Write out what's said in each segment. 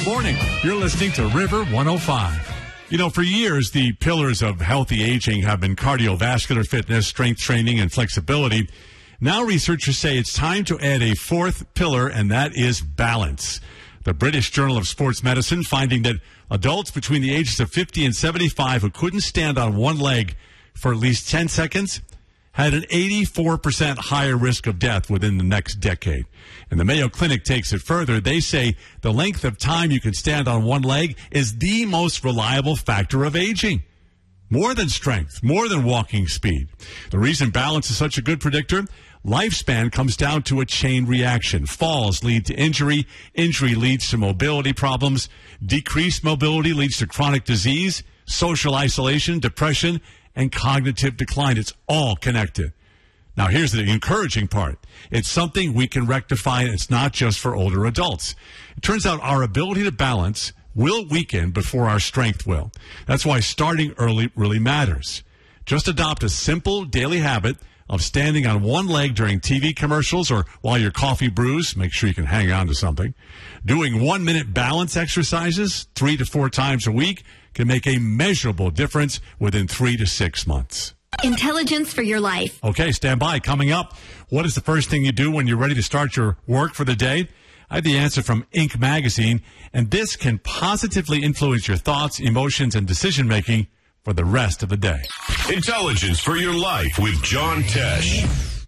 Good morning. You're listening to River 105. You know, for years, the pillars of healthy aging have been cardiovascular fitness, strength training, and flexibility. Now researchers say it's time to add a fourth pillar, and that is balance. The British Journal of Sports Medicine finding that adults between the ages of 50 and 75 who couldn't stand on one leg for at least 10 seconds had an 84% higher risk of death within the next decade. And the Mayo Clinic takes it further. They say the length of time you can stand on one leg is the most reliable factor of aging. More than strength, more than walking speed. The reason balance is such a good predictor, lifespan comes down to a chain reaction. Falls lead to injury. Injury leads to mobility problems. Decreased mobility leads to chronic disease, social isolation, depression, and cognitive decline. It's all connected. Now, here's the encouraging part. It's something we can rectify, and it's not just for older adults. It turns out our ability to balance will weaken before our strength will. That's why starting early really matters. Just adopt a simple daily habit of standing on one leg during TV commercials or while your coffee brews. Make sure you can hang on to something. Doing 1-minute balance exercises 3 to 4 times a week can make a measurable difference within 3 to 6 months. Intelligence for your life. Okay, stand by. Coming up, what is the first thing you do when you're ready to start your work for the day? I have the answer from Inc. magazine, and this can positively influence your thoughts, emotions, and decision-making for the rest of the day. Intelligence for your life with John Tesh.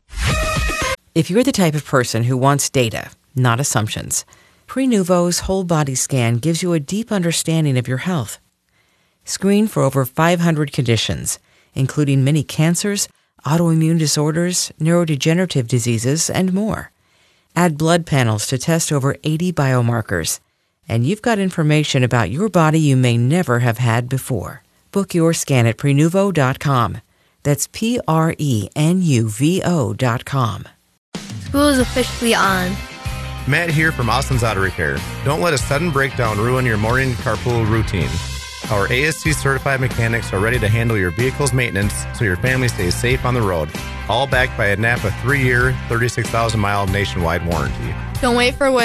If you're the type of person who wants data, not assumptions, Prenuvo's whole body scan gives you a deep understanding of your health. Screen for over 500 conditions, including many cancers, autoimmune disorders, neurodegenerative diseases, and more. Add blood panels to test over 80 biomarkers, and you've got information about your body you may never have had before. Book your scan at Prenuvo.com. That's Prenuvo.com. School is officially on. Matt here from Austin's Auto Repair. Don't let a sudden breakdown ruin your morning carpool routine. Our ASC certified mechanics are ready to handle your vehicle's maintenance so your family stays safe on the road. All backed by a NAPA 3-year, 36,000-mile nationwide warranty. Don't wait for